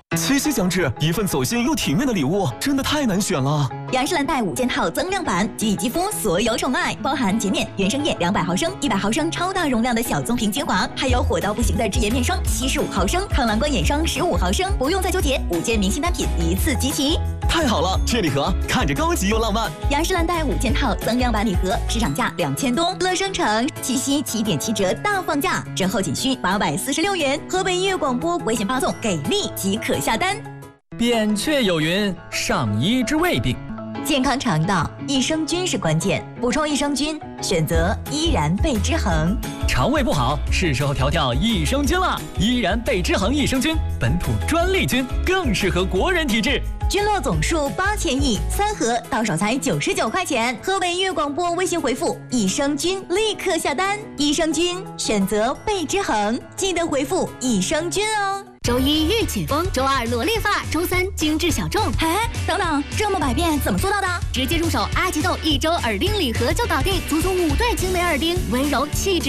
七夕将至，一份走心又体面的礼物，真的太难选了。 雅诗兰黛5件套增量版，给予肌肤所有宠爱，包含洁面、原生液200毫升、100毫升超大容量的小棕瓶精华，还有火到不行的智颜面霜75毫升、抗蓝光眼霜15毫升，不用再纠结，5件明星单品一次集齐。 太好了，这礼盒看着高级又浪漫。 雅诗兰黛5件套增量版礼盒，市场价2000多，乐生城七夕7.7折大放价，折后仅需846元。河北音乐广播微信发送给力即可下单。 扁鹊有云：上医治未病。 健康肠道，益生菌是关键，补充益生菌，选择依然贝之恒。 肠胃不好，是时候调调益生菌了。依然贝之恒益生菌，本土专利菌，更适合国人体质。 菌落总数8000亿，3盒到手才99块钱。河北音乐广播微信回复益生菌，立刻下单。益生菌选择贝之恒，记得回复益生菌哦。 周一御姐风，周二萝莉发，周三精致小众。 哎，等等，这么百变怎么做到的？ 直接入手阿吉豆1周耳钉礼盒就搞定，足足5对精美耳钉，温柔气质。